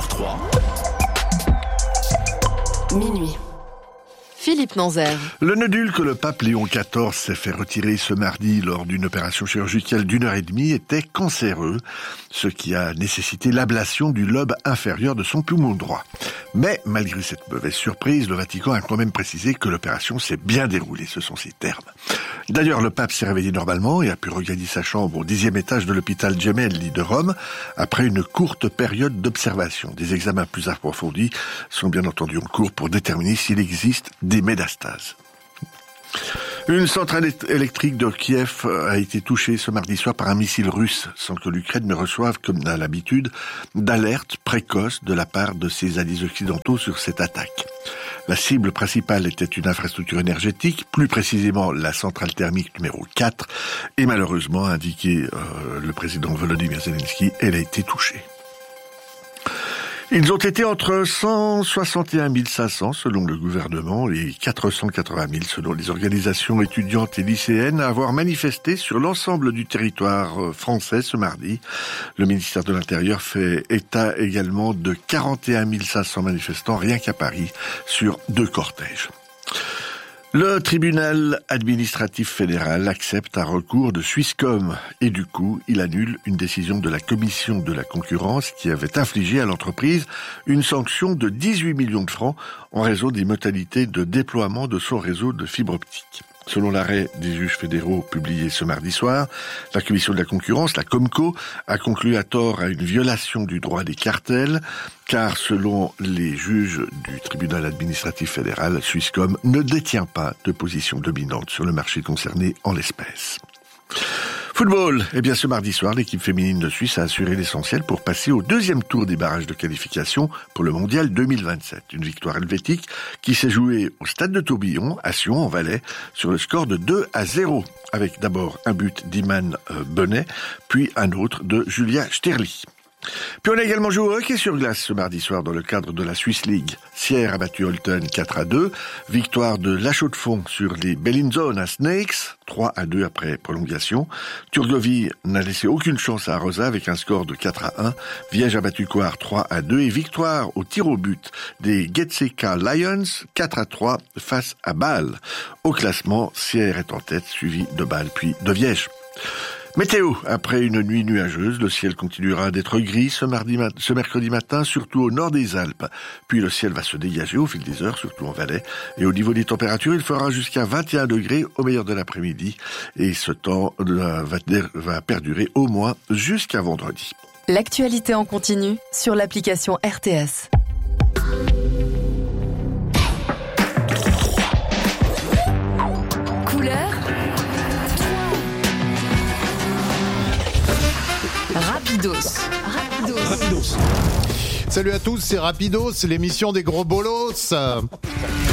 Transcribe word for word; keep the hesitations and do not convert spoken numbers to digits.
sur trois. Minuit. Philippe Nanzer. Le nodule que le pape Léon quatorze s'est fait retirer ce mardi lors d'une opération chirurgicale d'une heure et demie était cancéreux, ce qui a nécessité l'ablation du lobe inférieur de son poumon droit. Mais malgré cette mauvaise surprise, le Vatican a quand même précisé que l'opération s'est bien déroulée, ce sont ses termes. D'ailleurs, le pape s'est réveillé normalement et a pu regagner sa chambre au dixième étage de l'hôpital Gemelli de Rome après une courte période d'observation. Des examens plus approfondis sont bien entendu en cours pour déterminer s'il existe des métastases. Une centrale électrique de Kiev a été touchée ce mardi soir par un missile russe, sans que l'Ukraine ne reçoive, comme à l'habitude, d'alertes précoces de la part de ses alliés occidentaux sur cette attaque. La cible principale était une infrastructure énergétique, plus précisément la centrale thermique numéro quatre, et malheureusement, a indiqué euh, le président Volodymyr Zelensky, elle a été touchée. Ils ont été entre cent soixante et un mille cinq cents selon le gouvernement et quatre cent quatre-vingt mille selon les organisations étudiantes et lycéennes à avoir manifesté sur l'ensemble du territoire français ce mardi. Le ministère de l'Intérieur fait état également de quarante et un mille cinq cents manifestants rien qu'à Paris sur deux cortèges. Le tribunal administratif fédéral accepte un recours de Swisscom et du coup, il annule une décision de la commission de la concurrence qui avait infligé à l'entreprise une sanction de dix-huit millions de francs en raison des modalités de déploiement de son réseau de fibre optique. Selon l'arrêt des juges fédéraux publié ce mardi soir, la commission de la concurrence, la Comco, a conclu à tort à une violation du droit des cartels, car selon les juges du tribunal administratif fédéral, Swisscom ne détient pas de position dominante sur le marché concerné en l'espèce. Football. Eh bien, ce mardi soir, l'équipe féminine de Suisse a assuré l'essentiel pour passer au deuxième tour des barrages de qualification pour le mondial deux mille vingt-sept. Une victoire helvétique qui s'est jouée au stade de Tourbillon, à Sion, en Valais, sur le score de deux à zéro. Avec d'abord un but d'Iman Bonnet, puis un autre de Julia Sterli. Puis on a également joué au hockey sur glace ce mardi soir dans le cadre de la Swiss League. Sierre a battu Holton quatre à deux, victoire de La Chaux-de-Fonds sur les Bellinzona Snakes, trois à deux après prolongation. Turgovie n'a laissé aucune chance à Rosa avec un score de quatre à un. Viège a battu Coire trois à deux et victoire au tir au but des Getseka Lions quatre à trois face à Bâle. Au classement, Sierre est en tête, suivi de Bâle puis de Viège. Météo. Après une nuit nuageuse, le ciel continuera d'être gris ce, mardi mat- ce mercredi matin, surtout au nord des Alpes. Puis le ciel va se dégager au fil des heures, surtout en Valais. Et au niveau des températures, il fera jusqu'à vingt et un degrés au meilleur de l'après-midi. Et ce temps va, va perdurer au moins jusqu'à vendredi. L'actualité en continu sur l'application R T S. Couleur Rapidos. Rapidos. Rapidos. Salut à tous, c'est Rapidos, l'émission des gros bolos.